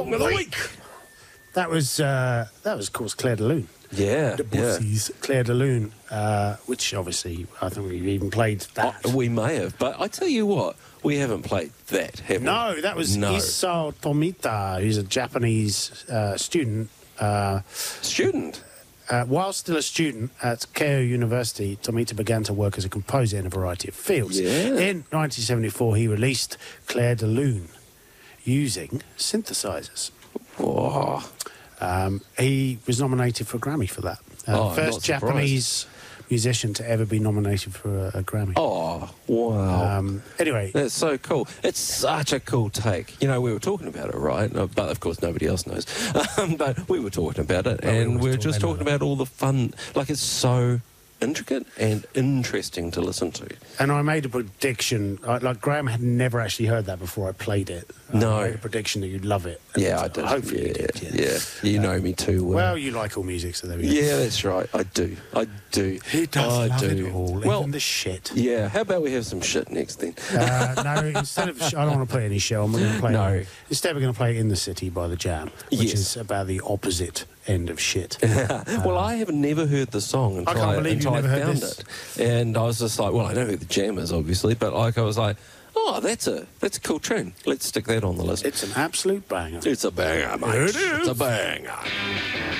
Song of the week. That was, of course, Claire de Lune. Yeah, Debussy's Claire de Lune, which obviously I think we've even played that. We may have, but I tell you what, we haven't played that, have we? No, that was Isao Tomita, who's a Japanese student. While still a student at Keio University, Tomita began to work as a composer in a variety of fields. Yeah. In 1974, he released Claire de Lune using synthesizers. Oh. He was nominated for a Grammy for that. First Japanese musician to ever be nominated for a Grammy. Oh, wow. Anyway. That's so cool. It's such a cool take. You know, we were talking about it, right? But, of course, nobody else knows. But we were talking about it, and we were just talking about all the fun. Like, it's so intricate and interesting to listen to. And I made a prediction. Like, Graham had never actually heard that before I played it. No. I made a prediction that you'd love it. Yeah, I did. Hopefully you did. Yeah. You know me too well. Well, you like all music, so there we go. Yeah, that's right. I do. He does love it all, even the shit. Yeah, how about we have some shit next then? No, instead of... I don't want to play any show. I'm going to play... No. Instead, we're going to play In the City by The Jam, which is about the opposite end of shit. Well, I have never heard the song until I found it. And I was just like, well, I know who The Jam is, obviously, but like I was like, oh, that's a cool tune. Let's stick that on the list. It's an absolute banger. It's a banger, mate. It is. It's a banger.